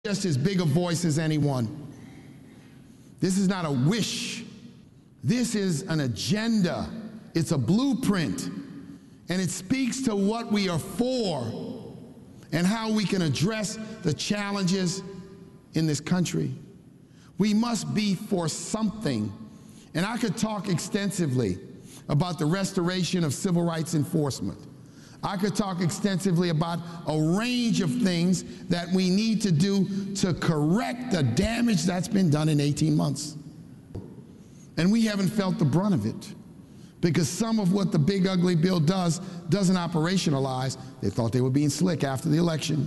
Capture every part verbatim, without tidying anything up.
just as big a voice as anyone. This is not a wish. This is an agenda. It's a blueprint. And it speaks to what we are for and how we can address the challenges in this country. We must be for something. And I could talk extensively about the restoration of civil rights enforcement. I could talk extensively about a range of things that we need to do to correct the damage that's been done in eighteen months. And we haven't felt the brunt of it because some of what the big ugly bill does doesn't operationalize. They thought they were being slick after the election.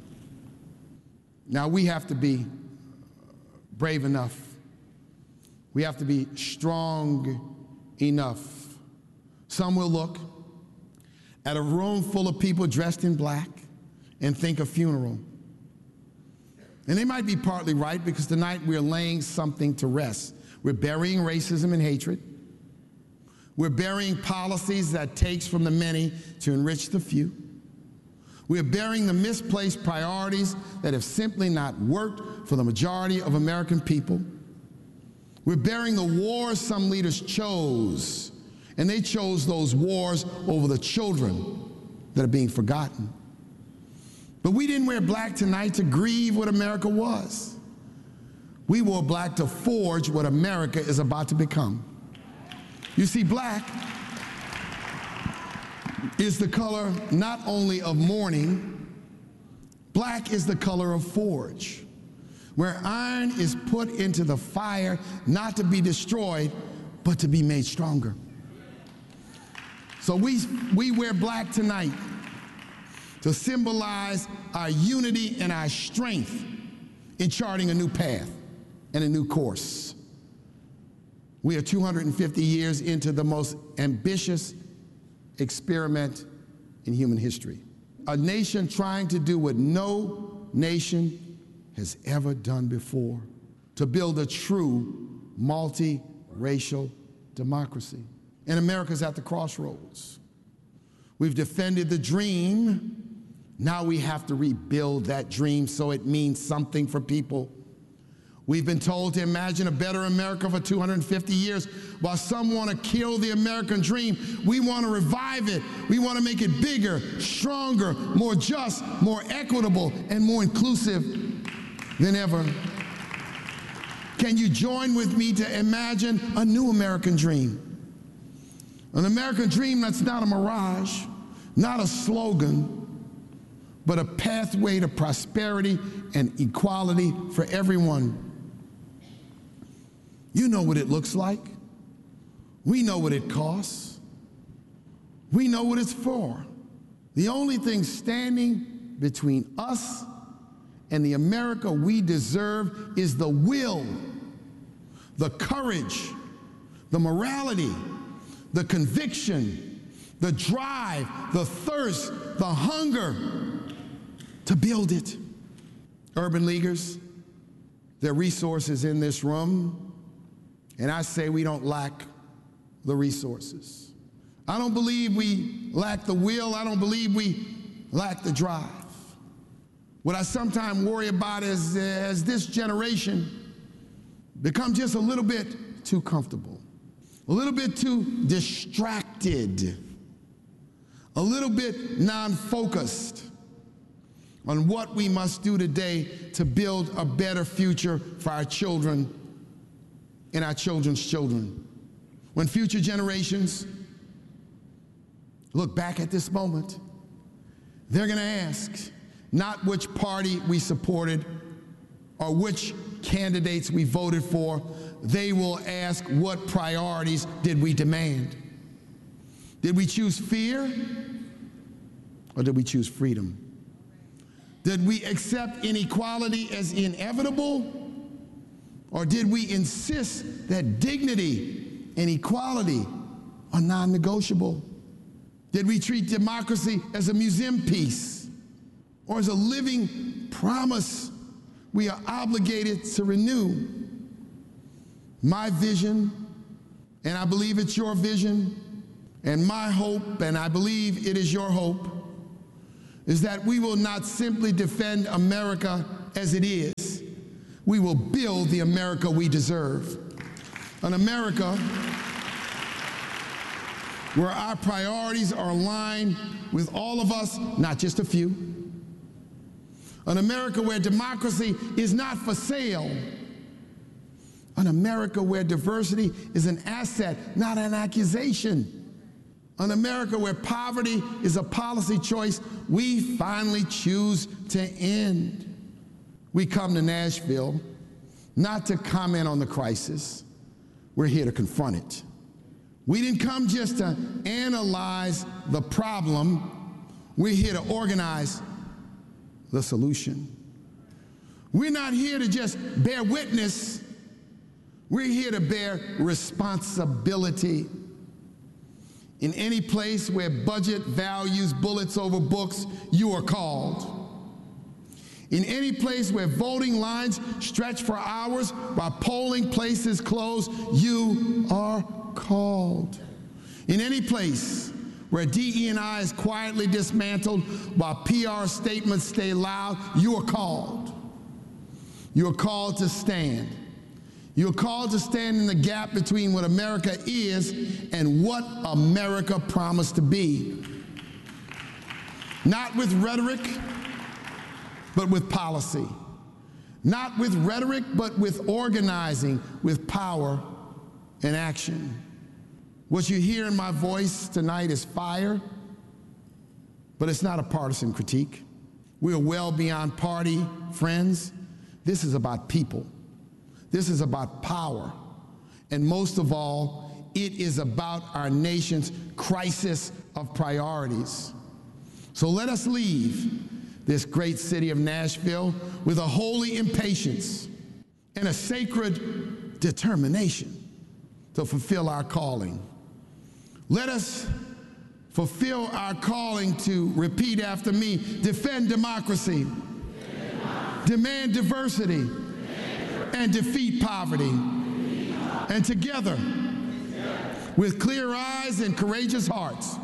Now we have to be brave enough. We have to be strong enough. Some will look at a room full of people dressed in black and think a funeral. And they might be partly right because tonight we're laying something to rest. We're burying racism and hatred. We're burying policies that takes from the many to enrich the few. We're burying the misplaced priorities that have simply not worked for the majority of American people. We're burying the wars some leaders chose, and they chose those wars over the children that are being forgotten. But we didn't wear black tonight to grieve what America was. We wore black to forge what America is about to become. You see, black is the color not only of mourning, black is the color of forge, where iron is put into the fire not to be destroyed, but to be made stronger. So we, we wear black tonight to symbolize our unity and our strength in charting a new path and a new course. We are two hundred fifty years into the most ambitious experiment in human history. A nation trying to do what no nation has ever done before, to build a true multi-racial democracy. And America's at the crossroads. We've defended the dream. Now we have to rebuild that dream so it means something for people. We've been told to imagine a better America for two hundred fifty years. While some want to kill the American dream, we want to revive it. We want to make it bigger, stronger, more just, more equitable, and more inclusive than ever. Can you join with me to imagine a new American dream? An American dream that's not a mirage, not a slogan, but a pathway to prosperity and equality for everyone. You know what it looks like. We know what it costs. We know what it's for. The only thing standing between us and the America we deserve is the will, the courage, the morality, the conviction, the drive, the thirst, the hunger to build it. Urban leaguers, there are resources in this room, and I say we don't lack the resources. I don't believe we lack the will. I don't believe we lack the drive. What I sometimes worry about is as this generation becomes just a little bit too comfortable, a little bit too distracted, a little bit non-focused on what we must do today to build a better future for our children and our children's children. When future generations look back at this moment, they're going to ask not which party we supported or which candidates we voted for. They will ask what priorities did we demand? Did we choose fear or did we choose freedom? Did we accept inequality as inevitable, or did we insist that dignity and equality are non-negotiable? Did we treat democracy as a museum piece or as a living promise we are obligated to renew? My vision, and I believe it's your vision, and my hope, and I believe it is your hope, is that we will not simply defend America as it is, we will build the America we deserve. An America where our priorities are aligned with all of us, not just a few. An America where democracy is not for sale. An America where diversity is an asset, not an accusation. An America where poverty is a policy choice we finally choose to end. We come to Nashville not to comment on the crisis. We're here to confront it. We didn't come just to analyze the problem. We're here to organize the solution. We're not here to just bear witness. We're here to bear responsibility. In any place where budget values bullets over books, you are called. In any place where voting lines stretch for hours while polling places close, you are called. In any place where D E and I is quietly dismantled while P R statements stay loud, you are called. You are called to stand. You are called to stand in the gap between what America is and what America promised to be. Not with rhetoric, but with policy. Not with rhetoric, but with organizing, with power and action. What you hear in my voice tonight is fire, but it's not a partisan critique. We are well beyond party, friends. This is about people. This is about power. And most of all, it is about our nation's crisis of priorities. So let us leave this great city of Nashville with a holy impatience and a sacred determination to fulfill our calling. Let us fulfill our calling to, repeat after me, defend democracy, defend democracy. Demand diversity, demand diversity. And defeat poverty. Defeat poverty. And together, together, with clear eyes and courageous hearts,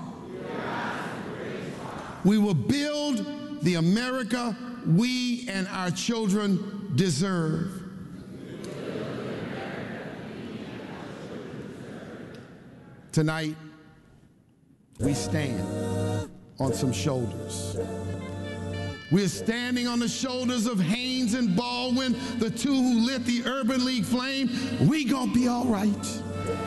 we will build the America we and our children deserve. Tonight, we stand on some shoulders. We're standing on the shoulders of Haynes and Baldwin, the two who lit the Urban League flame. We gonna be all right.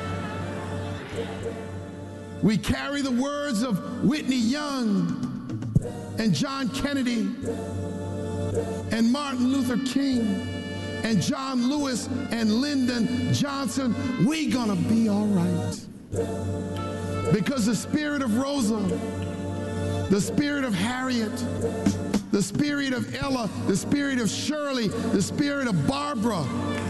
We carry the words of Whitney Young and John Kennedy and Martin Luther King and John Lewis and Lyndon Johnson. We gonna be all right. Because the spirit of Rosa, the spirit of Harriet, the spirit of Ella, the spirit of Shirley, the spirit of Barbara,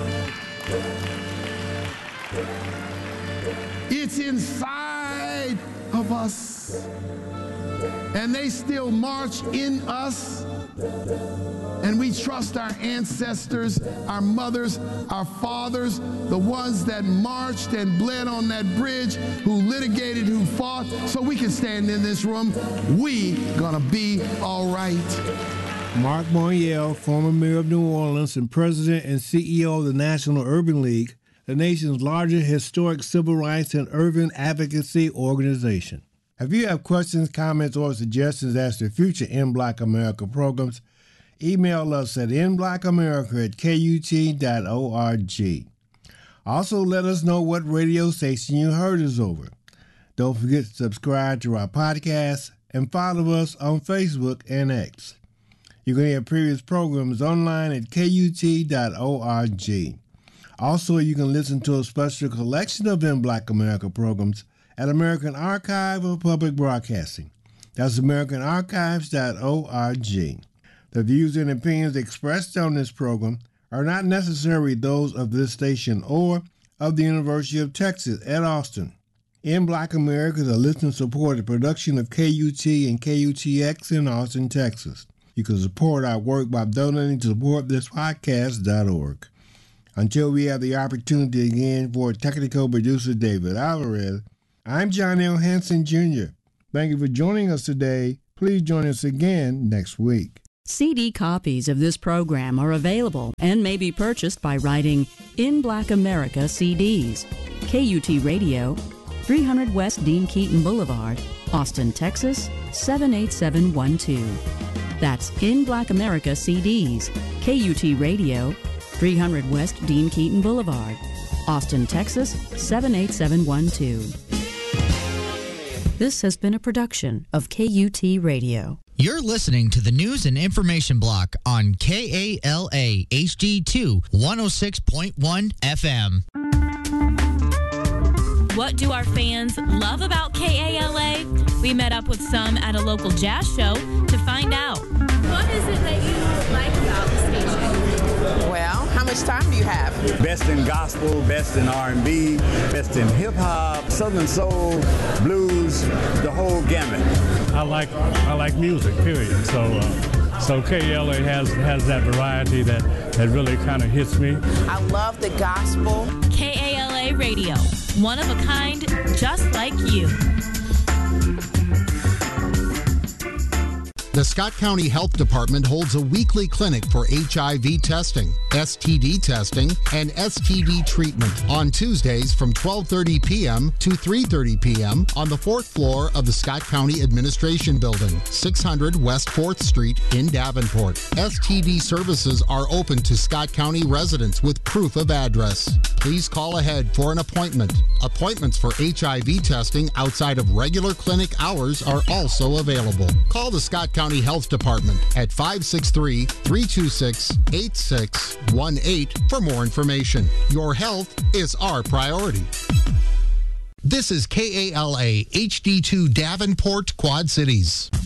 it's inside of us. And they still march in us. And we trust our ancestors, our mothers, our fathers, the ones that marched and bled on that bridge, who litigated, who fought, so we can stand in this room. We gonna be all right. Mark Monier, former mayor of New Orleans and president and C E O of the National Urban League, the nation's largest historic civil rights and urban advocacy organization. If you have questions, comments, or suggestions as to future In Black America programs, email us at in black america at k u t dot org. Also, let us know what radio station you heard us over. Don't forget to subscribe to our podcast and follow us on Facebook and X. You can hear previous programs online at k u t dot org. Also, you can listen to a special collection of In Black America programs at American Archive of Public Broadcasting. That's american archives dot org. The views and opinions expressed on this program are not necessarily those of this station or of the University of Texas at Austin. In Black America is a listener-supported production of K U T and K U T X in Austin, Texas. You can support our work by donating to support this podcast dot org. Until we have the opportunity again, for technical producer David Alvarez, I'm John L. Hanson Junior Thank you for joining us today. Please join us again next week. C D copies of this program are available and may be purchased by writing In Black America C Ds, K U T Radio, three hundred West Dean Keaton Boulevard, Austin, Texas, seven eight seven one two. That's In Black America C Ds, K U T Radio, three hundred West Dean Keaton Boulevard, Austin, Texas, seven eight seven one two. This has been a production of K U T Radio. You're listening to the News and Information Block on K A L A H D two one oh six point one F M. What do our fans love about K A L A? We met up with some at a local jazz show to find out. What is it that you like about the station? Well, how much time do you have? Best in gospel, best in R and B, best in hip-hop, southern soul, blues, the whole gamut. I like I like music, period. So uh, so K A L A has has that variety that, that really kind of hits me. I love the gospel. K A L A Radio, one of a kind, just like you. The Scott County Health Department holds a weekly clinic for H I V testing, S T D testing, and S T D treatment on Tuesdays from twelve thirty p.m. to three thirty p.m. on the fourth floor of the Scott County Administration Building, six hundred West fourth Street in Davenport. S T D services are open to Scott County residents with proof of address. Please call ahead for an appointment. Appointments for H I V testing outside of regular clinic hours are also available. Call the Scott County Health Department at five six three, three two six, eight six one eight for more information. Your health is our priority. This is K A L A H D two Davenport, Quad Cities.